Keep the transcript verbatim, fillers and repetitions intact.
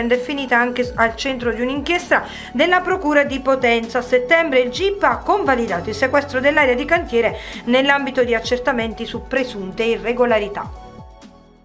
vicenda è finita anche al centro di un'inchiesta della procura di Potenza. A settembre il G I P ha convalidato il sequestro dell'area di cantiere nell'ambito di accertamenti su presunte irregolarità.